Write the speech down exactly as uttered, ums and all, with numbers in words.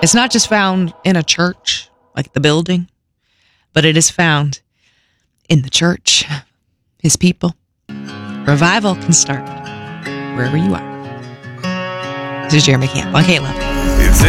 It's not just found in a church, like the building, but it is found in the church, his people. Revival can start wherever you are. This is Jeremy Camp on K Love. It's